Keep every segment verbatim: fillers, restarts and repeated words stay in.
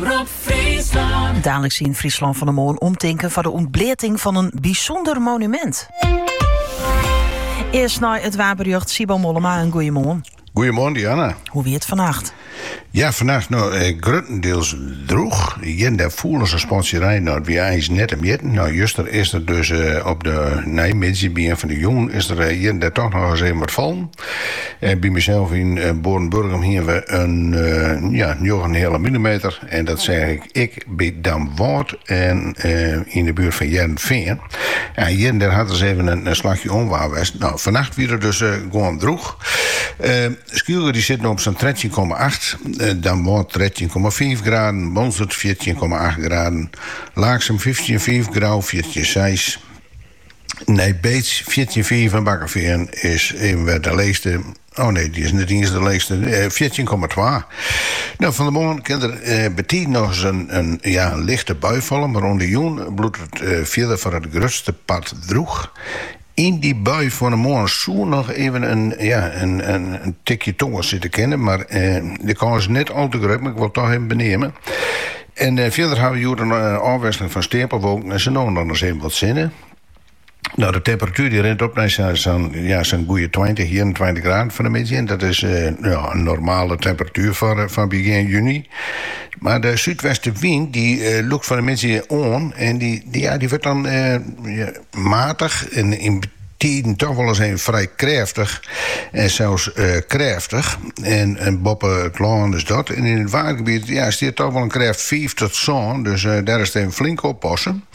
Omroep Friesland. Dadelijk zien Friesland van de Moon omtinken van de ontbleting van een bijzonder monument. Eerst naar het wapenjacht Sibo Mollema en goeiemorgen. Goedemorgen, Diana. Hoe wie het vannacht? Ja, vannacht nou, eh, grotendeels droeg. Jen daar voelen ze sponsierij, nou, wie is net een jetten. Nou, juster is er dus uh, op de Nijmiddenbien van de Jong, is er uh, jen daar toch nog eens even wat vallen. En bij mezelf in uh, Borenburgum hier we een, uh, ja, negen komma vijf millimeter. En dat zeg ik, ik bij Damwoord en uh, in de buurt van Jervin. En jen daar had er even een, een slagje onwaarwest. Nou, vannacht weer er dus uh, gewoon droeg. Uh, Skilger die zit nu op zo'n dertien komma acht. Uh, dan wordt dertien komma vijf graden. Monstert veertien komma acht graden. Laaksem vijftien komma vijf graden. veertien komma zes. Nee, Beets veertien komma vijf en Bakkerveen is even weer de leegste. Oh nee, die is net eens de leegste. Uh, veertien komma twee. Nou, van de morgen kan er uh, betiet nog eens een, een, ja, een lichte bui vallen. Maar onder Joen bloedt het uh, verder van het grootste pad droeg. In die bui van de morgen zo nog even een, ja, een, een, een tikje tongen zitten kennen. Maar eh, de kans is net al te groot, maar ik wil toch even benemen. En eh, verder hebben we hier een uh, afwisseling van stapelwolken. En ze noemen dan eens even wat zinnen. Nou, de temperatuur die rent op naar zo'n, zo'n, ja, zo'n goede twintig, eenentwintig graden van de middag. En dat is uh, ja, een normale temperatuur van, van begin juni. Maar de zuidwestenwind die uh, loopt van de mensen aan. En die, die, ja, die wordt dan uh, ja, matig en in tijden toch wel eens een vrij krachtig. En zelfs uh, krachtig. En, en boppen het land is dat. En in het watergebied ja, is dit toch wel een kracht vijf tot zon. Dus uh, daar is het een flink oppassen.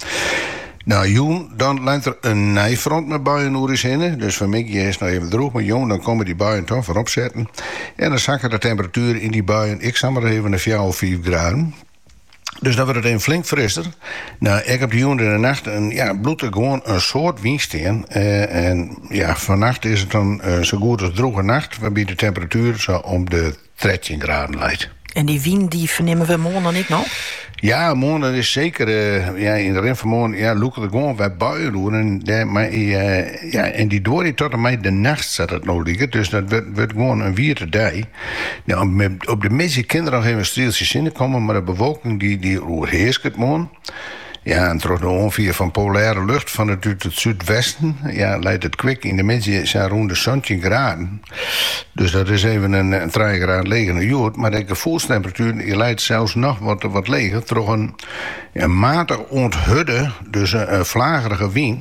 Nou, Joen, dan lijnt er een nijfront met buien door is heen. Dus van mij is nou even droog, maar Joen, dan komen die buien toch voorop zetten. En dan zakken de temperatuur in die buien, ik zal maar even naar vier of vijf graden. Dus dan wordt het een flink frisser. Nou, ik heb Joen in de nacht een, ja, bloed er gewoon een soort windsteen. Uh, en ja, vannacht is het dan uh, zo goed als droge nacht, waarbij de temperatuur zo om de dertien graden lijkt. En die wind die vernemen we morgen dan niet nog? Ja, morgen is zeker. Uh, ja, in de rin van morgen ja, loeken er gewoon wat buien door. En, uh, maar, uh, ja, en die door tot en met de nacht zat het nog liggen. Dus dat wordt, wordt gewoon een wierde dag. Nou, met, op de meeste kinderen nog even streeltjes in komen. Maar de bewolking die, die overheerst het morgen. Ja, en terug de ongeveer van polaire lucht van het uit het zuidwesten. Ja, leidt het kwik in de mensen zijn rond de zeventien graden. Dus dat is even een, een drie graden leger jood. Maar de gevoelstemperatuur je leidt zelfs nog wat, wat leger. Terug een, een matig onthudde, dus een, een vlagerige wind.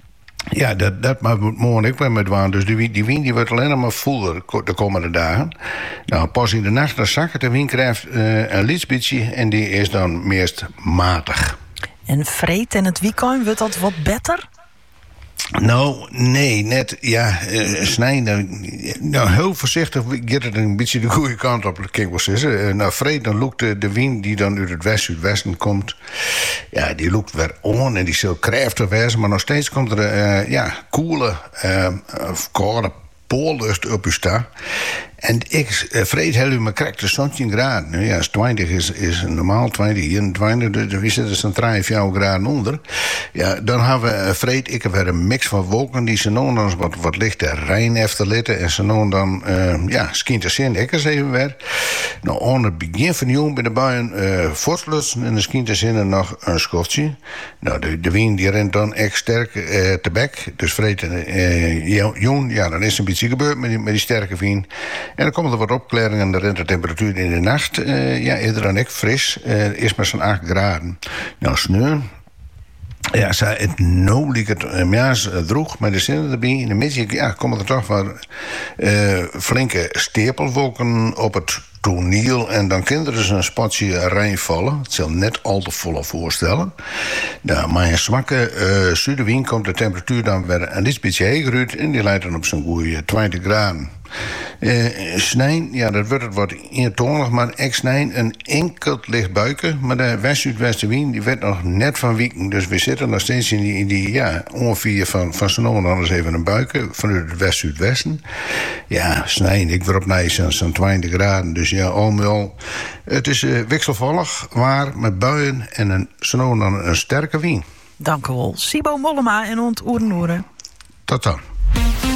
Ja, dat, dat maar morgen ik wel met waan. Dus die, die wind die wordt alleen maar voeler de komende dagen. Nou, pas in de nacht dan zakken de wind krijgt uh, een lietsbitje en die is dan meest matig. En vreed en het weekend, wordt dat wat beter? Nou, nee, net, ja, uh, snijden. Nou, heel voorzichtig gaat het een beetje de goede kant op. Kijk, wat is uh, nou, vreed, dan loopt de, de wind die dan uit het west-zuidwesten komt. Ja, die loopt weer on en die zal krachtig wezen. Maar nog steeds komt er, uh, ja, koele, uh, koude poollucht op u staan. En ik uh, vreet heel u me krijgt de zeventien graden. Nou ja, twintig is, is normaal, twintig, eenentwintig, dus we zitten zo'n drie, vier graden onder. Ja, dan hebben we uh, vreet ik heb weer een mix van wolken die ze noemen dan wat, wat lichte Rijn efterlitten. En ze noemen dan, uh, ja, skint er zin, ik eens even weer. Nou, aan het begin van de jong bij de buien uh, voortlutsen en de skint er zin nog een schoftje. Nou, de, de wind die rent dan echt sterk uh, te bek. Dus vreet uh, jong, ja, dan is het een beetje gebeurd met die, met die sterke wind. En dan komt er wat opklaring en dan rent de temperatuur in de nacht. Uh, ja, eerder dan ik fris. Uh, is maar zo'n acht graden. Nou, sneeuw. Ja, zei het nou liep het uh, ja, droeg, maar de zinnen erbij. In de middag ja, komen er toch wat uh, flinke stapelwolken op het toneel. En dan kan er dus een spatje Rijn vallen. Het zal net al te volle voorstellen. Nou, maar een zwakke uh, zuidenwind komt de temperatuur dan weer een beetje heger uit. En die leidt dan op zo'n goede twintig graden. Uh, snijn, ja, dat wordt het wat eentonig, maar ik snijn een enkel licht buiken. Maar de west-zuidwestenwind die werd nog net van wieken. Dus we zitten nog steeds in die, in die ja, ongeveer van, van z'n ogen anders even een buiken. Vanuit het west-zuidwesten. Ja, snijn, ik word op nee, zo'n zo twintig graden. Dus ja, al met al. Het is uh, wisselvallig, waar met buien en een, z'n ogen dan een sterke wind. Dank u wel. Sibo Mollema en ont Oerenoeren. Tot dan.